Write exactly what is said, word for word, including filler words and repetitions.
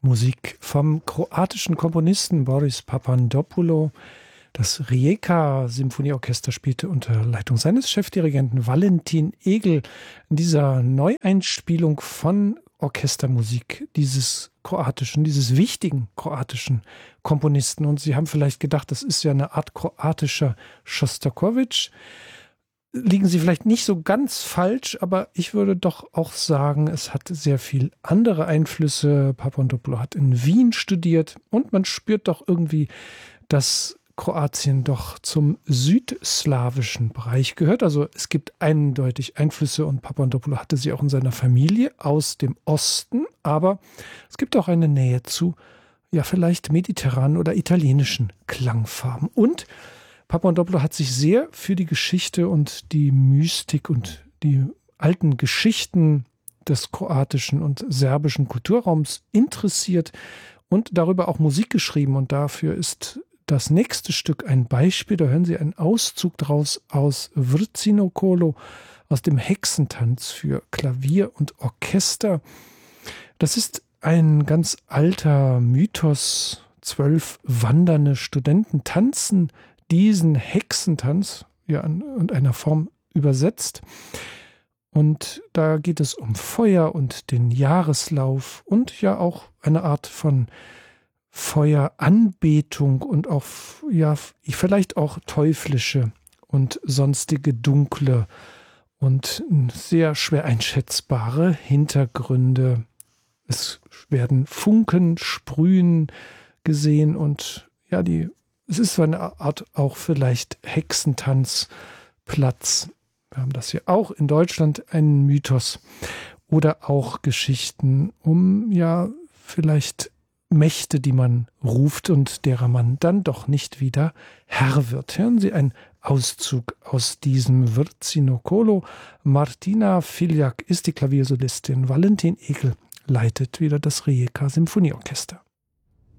Musik vom kroatischen Komponisten Boris Papandopoulos. Das Rijeka-Symphonieorchester spielte unter Leitung seines Chefdirigenten Valentin Egel in dieser Neueinspielung von Orchestermusik dieses kroatischen, dieses wichtigen kroatischen Komponisten. Und Sie haben vielleicht gedacht, das ist ja eine Art kroatischer Schostakowitsch. Liegen Sie vielleicht nicht so ganz falsch, aber ich würde doch auch sagen, es hat sehr viel andere Einflüsse. Papandopoulos hat in Wien studiert und man spürt doch irgendwie, dass Kroatien doch zum südslawischen Bereich gehört. Also es gibt eindeutig Einflüsse und Papandopoulos hatte sie auch in seiner Familie aus dem Osten, aber es gibt auch eine Nähe zu, ja vielleicht mediterranen oder italienischen Klangfarben. Und Papandopoulos hat sich sehr für die Geschichte und die Mystik und die alten Geschichten des kroatischen und serbischen Kulturraums interessiert und darüber auch Musik geschrieben. Und dafür ist das nächste Stück ein Beispiel. Da hören Sie einen Auszug daraus aus Vrcino Kolo, aus dem Hexentanz für Klavier und Orchester. Das ist ein ganz alter Mythos. Zwölf wandernde Studenten tanzen diesen Hexentanz, ja, in irgendeiner Form übersetzt. Und da geht es um Feuer und den Jahreslauf und ja auch eine Art von Feueranbetung und auch, ja, vielleicht auch teuflische und sonstige dunkle und sehr schwer einschätzbare Hintergründe. Es werden Funken sprühen gesehen und ja, die es ist so eine Art auch vielleicht Hexentanzplatz. Wir haben das hier auch in Deutschland, einen Mythos. Oder auch Geschichten um, ja, vielleicht Mächte, die man ruft und derer man dann doch nicht wieder Herr wird. Hören Sie einen Auszug aus diesem Vrcino Kolo. Martina Filjak ist die Klaviersolistin. Valentin Egel leitet wieder das Rijeka Symphonieorchester.